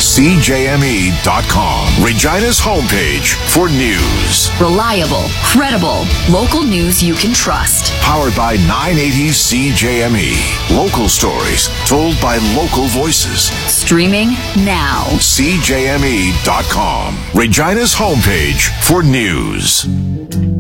CJME.com. Regina's homepage for news. Reliable, credible, local news you can trust. Powered by 980 CJME. Local stories told by local voices. Streaming now. CJME.com. Regina's homepage for news.